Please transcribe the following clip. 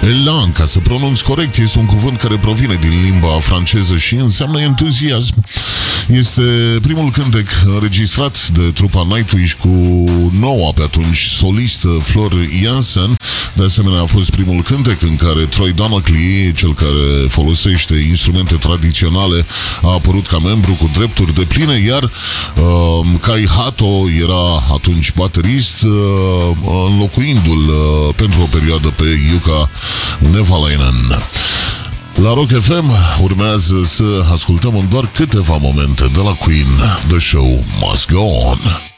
Elan, ca să pronunț corect, este un cuvânt care provine din limba franceză și înseamnă entuziasm. Este primul cântec înregistrat de trupa Nightwish cu noua pe atunci solistă Flor Jansen. De asemenea, a fost primul cântec în care Troy Donachley, cel care folosește instrumente tradiționale, a apărut ca membru cu drepturi depline, iar Kai Hato era atunci baterist, înlocuindu-l pentru o perioadă pe Jukka Nevalainen. La Rock FM urmează să ascultăm în doar câteva momente de la Queen, The Show Must Go On.